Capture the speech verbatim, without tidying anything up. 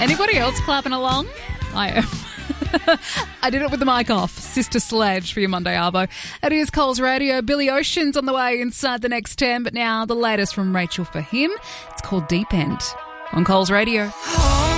Anybody else clapping along? I am. I did it with the mic off. Sister Sledge for your Monday Arvo. It is Coles Radio. Billy Ocean's on the way inside the next ten, but now the latest from Rachel for him. It's called Deep End on Coles Radio.